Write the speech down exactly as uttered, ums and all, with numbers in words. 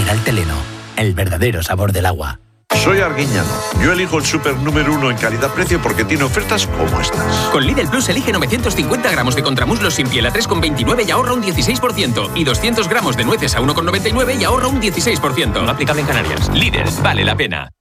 Mineral Teleno, el verdadero sabor del agua. Soy Arguiñano. Yo elijo el súper número uno en calidad-precio porque tiene ofertas como estas. Con Lidl Plus elige novecientos cincuenta gramos de contramuslos sin piel a tres con veintinueve y ahorra un dieciséis por ciento. Y doscientos gramos de nueces a uno con noventa y nueve y ahorra un dieciséis por ciento. No aplicable en Canarias. Lidl, vale la pena.